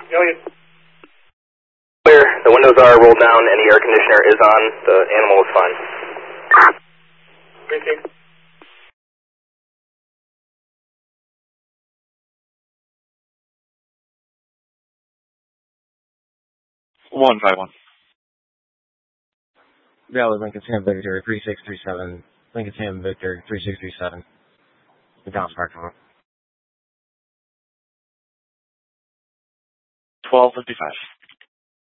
Clear. The windows are rolled down and the air conditioner is on. The animal is fine. Thank you. 151. Valley Lincoln Sam Victor 3637. Lincoln Sam Victor 3637. McDonald's parking lot. 1255.